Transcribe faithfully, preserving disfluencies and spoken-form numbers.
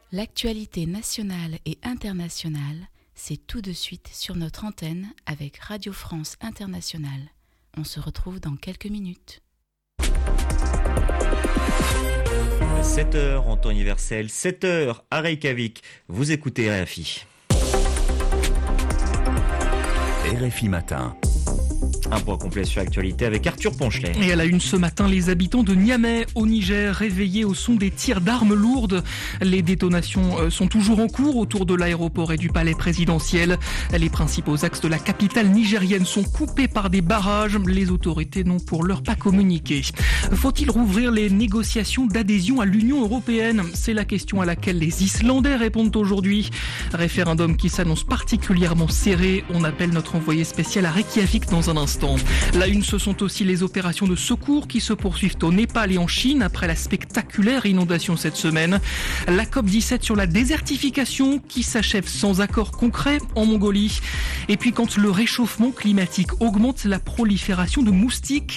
L'actualité nationale et internationale, c'est tout de suite sur notre antenne avec Radio France Internationale. On se retrouve dans quelques minutes. sept heures en temps universel, sept heures à Reykjavik. Vous écoutez R F I. R F I Matin. Un point complet sur l'actualité avec Arthur Ponchelet. Et à la une ce matin, les habitants de Niamey, au Niger, réveillés au son des tirs d'armes lourdes. Les détonations sont toujours en cours autour de l'aéroport et du palais présidentiel. Les principaux axes de la capitale nigérienne sont coupés par des barrages. Les autorités n'ont pour l'heure pas communiqué. Faut-il rouvrir les négociations d'adhésion à l'Union européenne ? C'est la question à laquelle les Islandais répondent aujourd'hui. Référendum qui s'annonce particulièrement serré. On appelle notre envoyé spécial à Reykjavik dans un instant. La une, ce sont aussi les opérations de secours qui se poursuivent au Népal et en Chine après la spectaculaire inondation cette semaine. La C O P dix-sept sur la désertification qui s'achève sans accord concret en Mongolie. Et puis quand le réchauffement climatique augmente la prolifération de moustiques